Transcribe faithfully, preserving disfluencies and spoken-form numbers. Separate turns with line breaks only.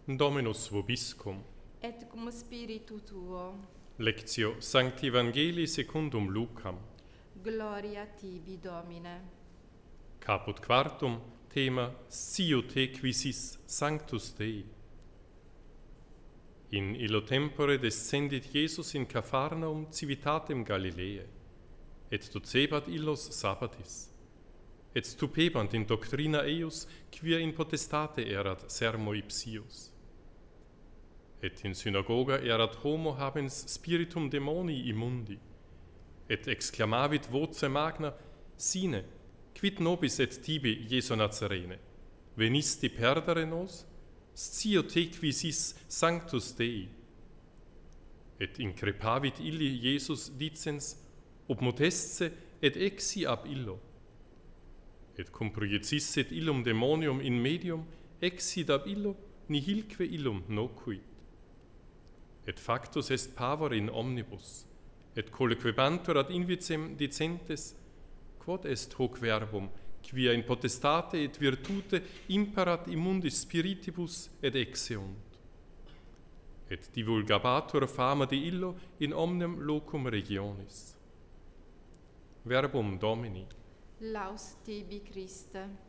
Dominus vobiscum.
et cum spiritu tuo.
Lectio Sancti Evangelii secundum Lucam.
Gloria tibi, Domine.
Caput quartum, thema Scio te quisis Sanctus Dei. In illo tempore descendit Iesus in Capharnaum civitatem Galileae, et ducebat illos sabbatis, et stupebant in doctrina eius, quia in potestate erat sermo ipsius. Et in synagoga erat homo habens spiritum demoni immundi, et exclamavit voce magna, sine, quid nobis et tibi, Iesu Nazarene, venisti perdere nos? Scio te quisis Sanctus Dei. Et increpavit illi Iesus dicens, ob mutesce et exi ab illo. Et cum proiectisset illum demonium in medium, exit ab illo, nihilque illum nocuit. Et factus est pavor in omnibus, et colloquebantur ad invicem dicentes, quod est hoc verbum, quia in potestate et virtute imperat immundis spiritibus et exeunt. Et divulgabatur fama de illo in omnem locum regionis. Verbum Domini.
Laus tibi, Christe.